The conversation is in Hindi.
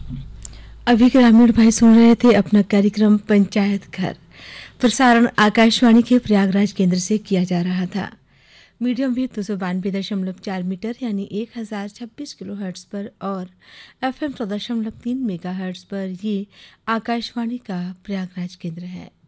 अभी ग्रामीण भाई सुन रहे थे अपना कार्यक्रम पंचायत घर। प्रसारण आकाशवाणी के प्रयागराज केंद्र से किया जा रहा था। मीडियम वेव 292.4 मीटर यानी 1026 किलो हर्ट्ज पर और FM 100.3 मेगा हर्ट्ज पर ये आकाशवाणी का प्रयागराज केंद्र है।